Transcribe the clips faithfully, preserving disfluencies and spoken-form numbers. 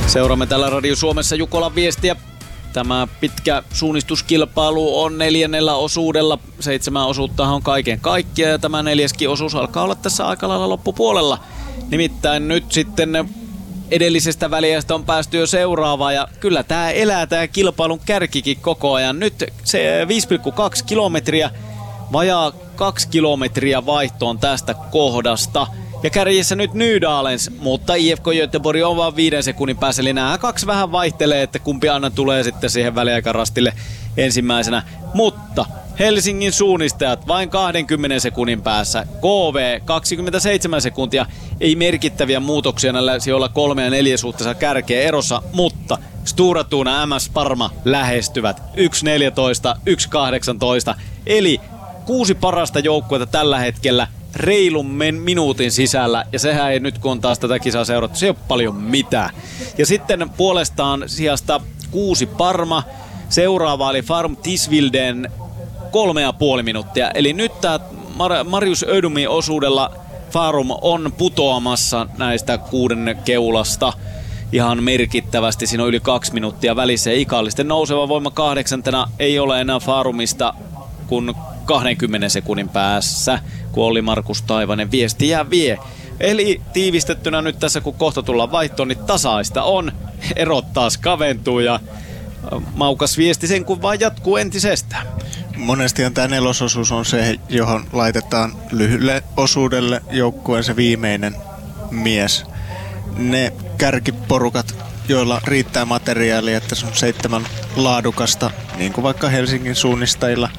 Seuraamme tällä Radio Suomessa Jukolan viestiä. Tämä pitkä suunnistuskilpailu on neljännellä osuudella. Seitsemän osuuttahan on kaiken kaikkiaan ja tämä neljäskin osuus alkaa olla tässä aika lailla loppupuolella. Nimittäin nyt sitten edellisestä väliästä on päästy jo seuraavaan ja kyllä tää elää tää kilpailun kärkikin koko ajan. Nyt se viisi pilkku kaksi kilometriä, vajaa kaksi kilometriä vaihtoon tästä kohdasta. Ja kärjessä nyt Nydalens, mutta I F K Göteborg on vaan viiden sekunnin päässä. Eli nämä kaksi vähän vaihtelee, että kumpi aina tulee sitten siihen väliaikarastille ensimmäisenä. Mutta Helsingin suunnistajat vain kaksikymmentä sekunnin päässä. K V kaksikymmentäseitsemän sekuntia. Ei merkittäviä muutoksia näillä sijoilla kolme ja neljä suhteessa kärkeä erossa, mutta Stura Tuna M S Parma lähestyvät yksi neljätoista, yksi kahdeksantoista. Eli kuusi parasta joukkuetta tällä hetkellä reilun minuutin sisällä, ja sehän ei nyt kun on taas tätä kisaa seurattu, se ei ole paljon mitään. Ja sitten puolestaan sijasta kuusi Parma, seuraava eli Farm Tisvilden kolme ja puoli minuuttia. Eli nyt tämä Mar- Marius Ödumin osuudella Farum on putoamassa näistä kuuden keulasta ihan merkittävästi. Siinä on yli kaksi minuuttia välissä ja ikallisten nouseva voima kahdeksantena ei ole enää Farumista kun kaksikymmentä sekunnin päässä, kun oli Markus Taivanen viestiä vie. Eli tiivistettynä nyt tässä, kun kohta tullaan vaihtoon, niin tasaista on. Erot taas kaventuu ja maukas viesti sen, kun vaan jatkuu entisestään. Monestihan tämä nelososuus on se, johon laitetaan lyhyelle osuudelle joukkueen se viimeinen mies. Ne kärkiporukat, joilla riittää materiaalia, että se on seitsemän laadukasta, niin kuin vaikka Helsingin suunnistajilla.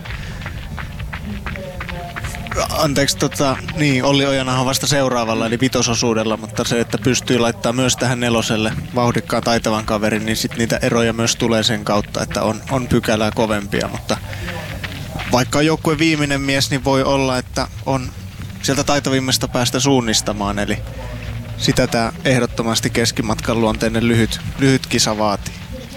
Anteeksi, tota, niin Olli Ojanahan vasta seuraavalla eli vitososuudella, mutta se, että pystyy laittamaan myös tähän neloselle vauhdikkaan taitavan kaverin, niin sitten niitä eroja myös tulee sen kautta, että on, on pykälää kovempia, mutta vaikka on joukkueen viimeinen mies, niin voi olla, että on sieltä taitavimmasta päästä suunnistamaan, eli sitä tämä ehdottomasti keskimatkan luonteinen lyhyt, lyhyt kisa vaatii.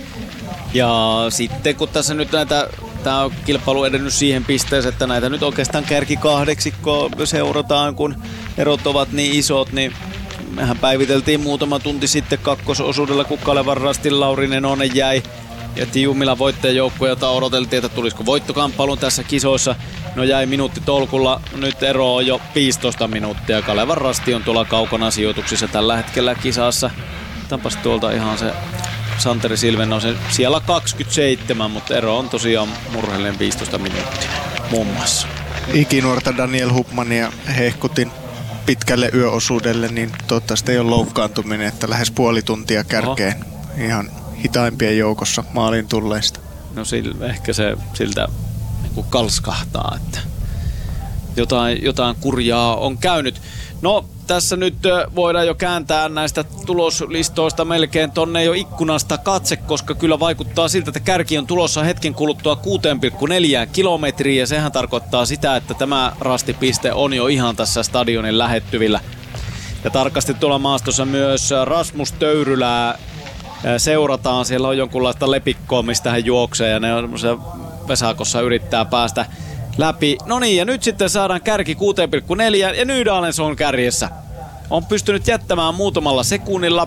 Ja sitten kun tässä nyt näitä, tämä on kilpailu edennyt siihen pisteeseen, että näitä nyt oikeastaan kärkikahdeksikkoa seurataan, kun erot ovat niin isot, niin mehän päiviteltiin muutama tunti sitten kakkososuudella, kun Kalevan Rastin Lauri Nenonen jäi. Ja Tiumilan voittajajoukkoja, jota odoteltiin, että tulisiko voittokamppailun tässä kisoissa. No jäi minuutti tolkulla, nyt ero on jo viisitoista minuuttia. Kalevan Rasti on tuolla kaukana sijoituksissa tällä hetkellä kisassa. Tapas tuolta ihan se Santeri Silven on se siellä kaksikymmentäseitsemän, mutta ero on tosiaan murheellinen viisitoista minuuttia muun muassa. Ikinuorta Daniel Hupmania hehkutin pitkälle yöosuudelle, niin toivottavasti ei ole loukkaantuminen, että lähes puoli tuntia kärkeen. Oho. Ihan hitaimpien joukossa maalin tulleista. No sil, ehkä se siltä niin kalskahtaa, että jotain, jotain kurjaa on käynyt. No tässä nyt voidaan jo kääntää näistä tuloslistoista melkein tonne jo ikkunasta katse, koska kyllä vaikuttaa siltä, että kärki on tulossa hetken kuluttua kuusi pilkku neljä kilometriä ja sehän tarkoittaa sitä, että tämä rastipiste on jo ihan tässä stadionin lähettyvillä. Ja tarkasti tuolla maastossa myös Rasmus Töyrylää seurataan. Siellä on jonkunlaista lepikkoa, mistä hän juoksee ja ne on vesakossa yrittää päästä läpi. No niin, ja nyt sitten saadaan kärki kuusi pilkku neljä ja Nydalens on kärjessä. On pystynyt jättämään muutamalla sekunnilla.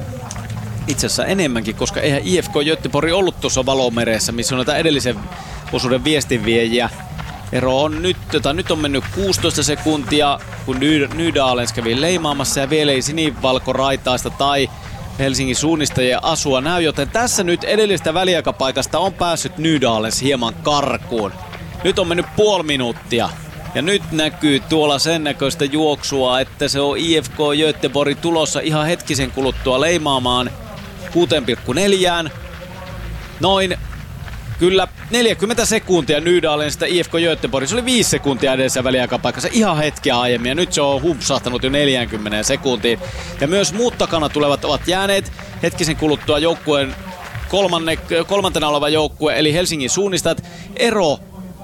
Itse asiassa enemmänkin, koska eihän I F K Göteborg ollut tuossa Valomeressä, missä on näitä edellisen osuuden viestinviejiä. Ero on nyt, jota nyt on mennyt kuusitoista sekuntia, kun Nydalens kävi leimaamassa ja vielä ei sinivalkoraitaista tai Helsingin suunnistajien asua näy, joten tässä nyt edellisestä väliaikapaikasta on päässyt Nydalens hieman karkuun. Nyt on mennyt puoli minuuttia ja nyt näkyy tuolla sen näköistä juoksua, että se on I F K Göteborg tulossa ihan hetkisen kuluttua leimaamaan kuusi pilkku neljä. Noin kyllä neljäkymmentä sekuntia Nydalensista I F K Göteborg. Se oli viisi sekuntia edessä väliaikapaikassa ihan hetkeä aiemmin ja nyt se on humpsahtanut jo neljäkymmentä sekuntiin. Ja myös muut takana tulevat ovat jääneet hetkisen kuluttua joukkueen kolmanne, kolmantena oleva joukkue eli Helsingin suunnistajat. Ero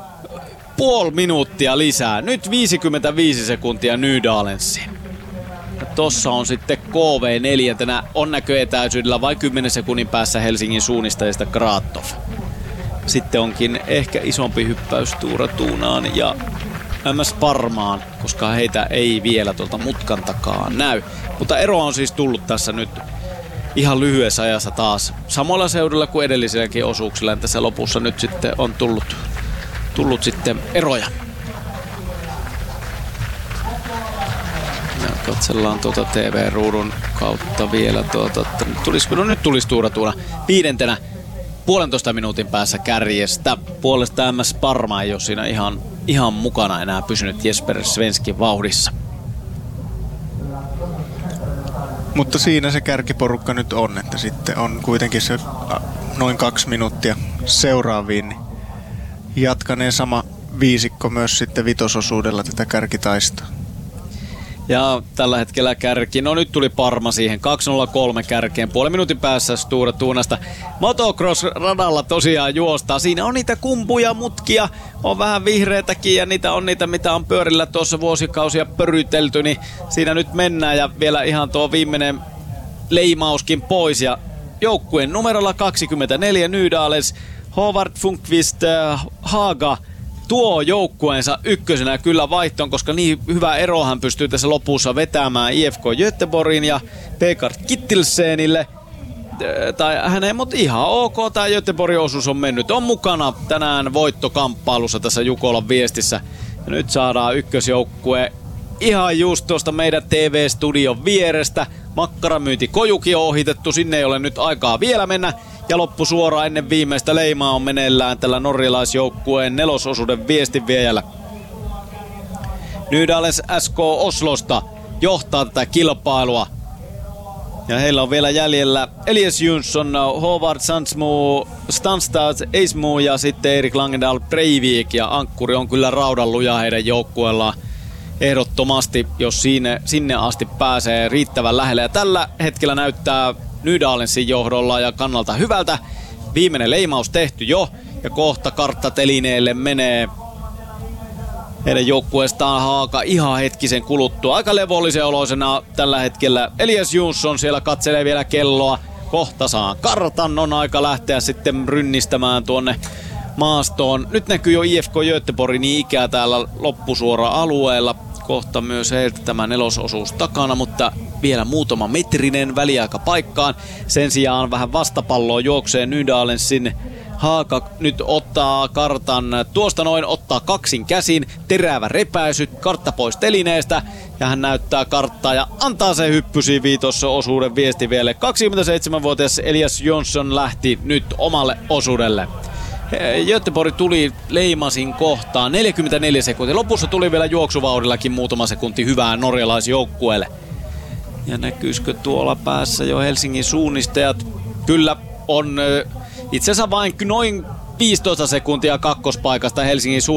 puoli minuuttia lisää. Nyt viisikymmentäviisi sekuntia Nydalensiin. Ja tossa on sitten K V neljäntenä on näköetäisyydellä vain kymmenen sekunnin päässä Helsingin suunnistajista Gratov. Sitten onkin ehkä isompi hyppäys Stura Tunaan ja M S Parmaan, koska heitä ei vielä tuolta mutkan takaa näy. Mutta ero on siis tullut tässä nyt ihan lyhyessä ajassa taas samalla seudulla kuin edellisilläkin osuuksilla. Tässä lopussa nyt sitten on tullut, tullut sitten eroja. Ja katsellaan tuota T V-ruudun kautta vielä. Tuota, tulisiko, no nyt tulisi tuuratuuna viidentenä puolentoista minuutin päässä kärjestä. Puolesta M S Parma ei ole siinä ihan, ihan mukana enää pysynyt Jesper Svenskin vauhdissa. Mutta siinä se kärkiporukka nyt on, että sitten on kuitenkin se noin kaksi minuuttia seuraaviin. Niin jatkaneen sama viisikko myös sitten vitososuudella tätä kärkitaistoa. Ja tällä hetkellä kärki, no nyt tuli Parma siihen, kaksi nolla kolme kärkeen, puolen minuutin päässä Stura Tuunasta. Motocross-radalla tosiaan juostaa, siinä on niitä kumpuja, mutkia, on vähän vihreitäkin ja niitä on niitä, mitä on pyörillä tuossa vuosikausia pörytelty, niin siinä nyt mennään ja vielä ihan tuo viimeinen leimauskin pois. Ja joukkueen numerolla kaksikymmentäneljä Nydalens, Håvard Funkvist, äh, Haga, tuo joukkueensa ykkösenä kyllä vaihtoon, koska niin hyvä ero hän pystyy tässä lopussa vetämään I F K Göteborgin ja Pekard Kittelsenille. Tai hän ei, mutta ihan ok, tämä Göteborgin osuus on mennyt. On mukana tänään voittokamppailussa tässä Jukolan viestissä. Ja nyt saadaan ykkösjoukkue ihan just tuosta meidän T V-studion vierestä. Makkaramyynti Kojuki on ohitettu, sinne ei ole nyt aikaa vielä mennä. Ja loppu suoraan ennen viimeistä leimaa on meneillään tällä norjalaisjoukkueen nelososuuden viestinviejällä. Nydalens S K Oslosta johtaa tätä kilpailua. Ja heillä on vielä jäljellä Elias Jonsson, Håvard Sandsmo, Stanstad Eismo ja sitten Erik Langendal Breivik. Ja ankkuri on kyllä raudanluja heidän joukkueellaan ehdottomasti, jos sinne, sinne asti pääsee riittävän lähelle. Ja tällä hetkellä näyttää Nydalensin johdolla ja kannalta hyvältä. Viimeinen leimaus tehty jo ja kohta karttatelineelle menee heidän joukkueestaan Haaka ihan hetkisen kuluttua. Aika levollisen oloisena tällä hetkellä Elias Jonsson siellä katselee vielä kelloa. Kohta saa kartan, on aika lähteä sitten rynnistämään tuonne maastoon. Nyt näkyy jo I F K Göteborgin ikää täällä loppusuora-alueella. Kohta myös heiltä tämä nelososuus takana, mutta vielä muutama metrinen väliaika paikkaan. Sen sijaan vähän vastapalloa juoksee Nydalensin. Haaka nyt ottaa kartan tuosta noin, ottaa kaksin käsin, terävä repäisy, kartta pois telineestä ja hän näyttää karttaa ja antaa se hyppysi viitossa osuuden viesti vielä. kaksikymmentäseitsemänvuotias Elias Jonsson lähti nyt omalle osuudelle. Göteborg tuli leimasin kohtaan neljäkymmentäneljä sekuntia. Lopussa tuli vielä juoksuvauhdillakin muutama sekunti hyvää norjalaisjoukkueelle. Ja näkyisikö tuolla päässä jo Helsingin suunnistajat? Kyllä on itse asiassa vain noin viisitoista sekuntia kakkospaikasta Helsingin suunnistajat.